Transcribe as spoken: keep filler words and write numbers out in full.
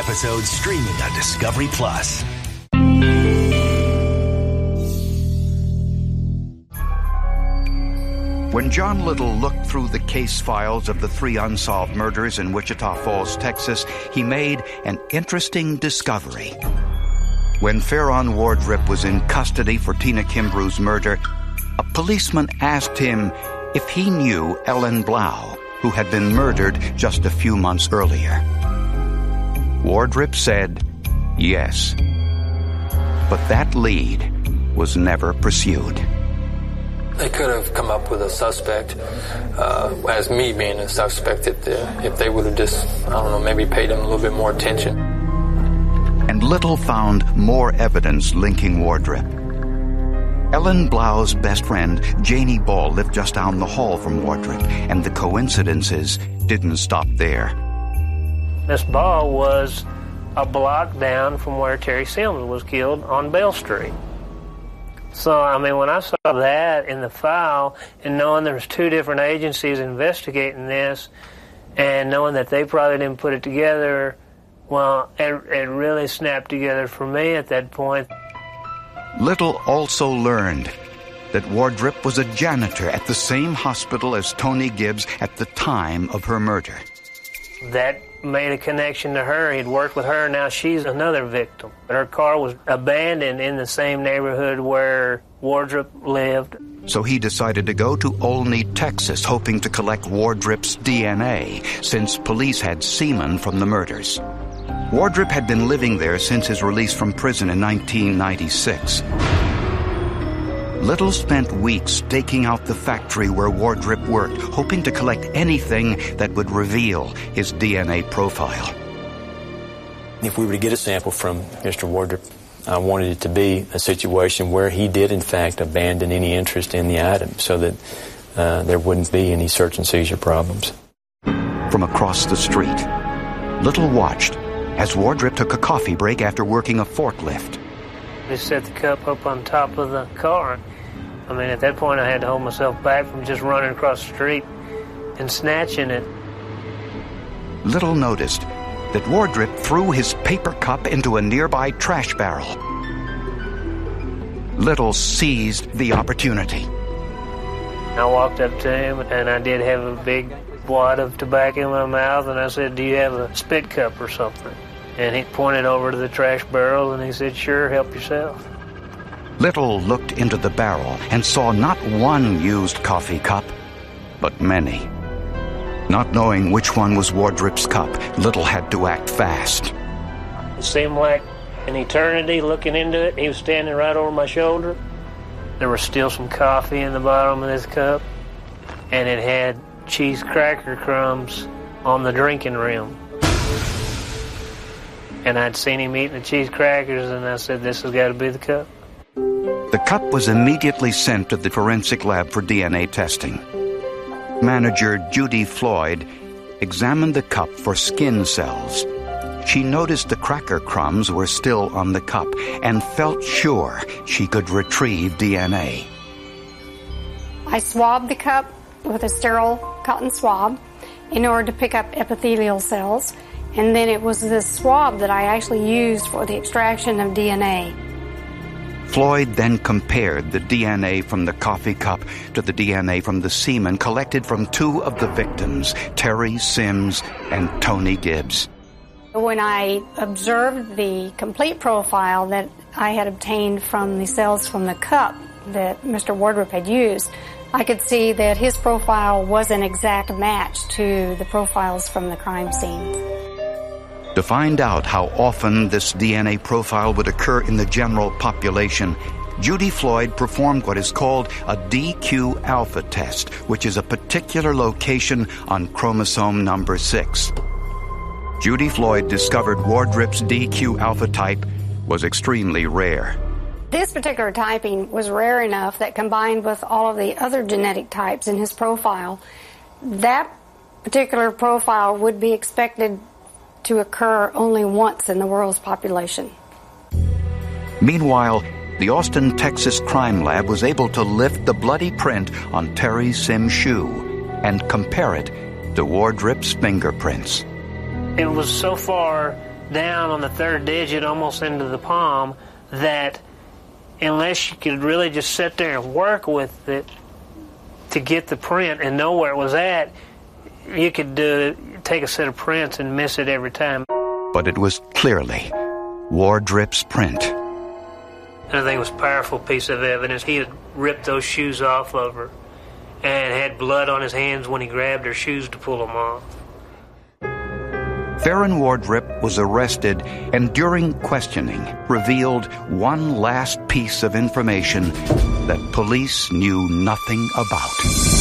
episodes streaming on Discovery Plus. When John Little looked through the case files of the three unsolved murders in Wichita Falls, Texas, he made an interesting discovery. When Farron Wardrip was in custody for Tina Kimbrough's murder, a policeman asked him if he knew Ellen Blau, who had been murdered just a few months earlier. Wardrip said yes. But that lead was never pursued. They could have come up with a suspect, uh, as me being a suspect, if they, if they would have just, I don't know, maybe paid him a little bit more attention. And Little found more evidence linking Wardrip. Ellen Blau's best friend, Janie Ball, lived just down the hall from Wardrip, and the coincidences didn't stop there. Miss Ball was a block down from where Terry Sims was killed on Bell Street. So, I mean, when I saw that in the file, and knowing there was two different agencies investigating this, and knowing that they probably didn't put it together, well, it, it really snapped together for me at that point. Little also learned that Wardrip was a janitor at the same hospital as Tony Gibbs at the time of her murder. That made a connection to her. He'd worked with her, now she's another victim. Her car was abandoned in the same neighborhood where Wardrip lived. So he decided to go to Olney, Texas, hoping to collect Wardrip's D N A, since police had semen from the murders. Wardrip had been living there since his release from prison in nineteen ninety-six. Little spent weeks staking out the factory where Wardrip worked, hoping to collect anything that would reveal his D N A profile. If we were to get a sample from Mister Wardrip, I wanted it to be a situation where he did, in fact, abandon any interest in the item so that uh, there wouldn't be any search and seizure problems. From across the street, Little watched as Wardrip took a coffee break after working a forklift. Just set the cup up on top of the car. I mean, at that point, I had to hold myself back from just running across the street and snatching it. Little noticed that Wardrip threw his paper cup into a nearby trash barrel. Little seized the opportunity. I walked up to him, and I did have a big wad of tobacco in my mouth, and I said, "Do you have a spit cup or something?" And he pointed over to the trash barrel, and he said, "Sure, help yourself." Little looked into the barrel and saw not one used coffee cup, but many. Not knowing which one was Wardrip's cup, Little had to act fast. It seemed like an eternity looking into it. He was standing right over my shoulder. There was still some coffee in the bottom of this cup, and it had cheese cracker crumbs on the drinking rim. And I'd seen him eating the cheese crackers, and I said, "This has got to be the cup." The cup was immediately sent to the forensic lab for D N A testing. Manager Judy Floyd examined the cup for skin cells. She noticed the cracker crumbs were still on the cup and felt sure she could retrieve D N A. I swabbed the cup with a sterile cotton swab in order to pick up epithelial cells. And then it was this swab that I actually used for the extraction of D N A. Floyd then compared the D N A from the coffee cup to the D N A from the semen collected from two of the victims, Terry Sims and Tony Gibbs. When I observed the complete profile that I had obtained from the cells from the cup that Mister Wardrip had used, I could see that his profile was an exact match to the profiles from the crime scene. To find out how often this D N A profile would occur in the general population, Judy Floyd performed what is called a D Q alpha test, which is a particular location on chromosome number six. Judy Floyd discovered Wardrip's D Q alpha type was extremely rare. This particular typing was rare enough that combined with all of the other genetic types in his profile, that particular profile would be expected to occur only once in the world's population. Meanwhile, the Austin, Texas crime lab was able to lift the bloody print on Terry Sims' shoe and compare it to Wardrip's fingerprints. It was so far down on the third digit, almost into the palm, that unless you could really just sit there and work with it to get the print and know where it was at, you could do, take a set of prints and miss it every time. But it was clearly Wardrip's print. I think it was a powerful piece of evidence. He had ripped those shoes off of her and had blood on his hands when he grabbed her shoes to pull them off. Farron Wardrip was arrested and during questioning revealed one last piece of information that police knew nothing about.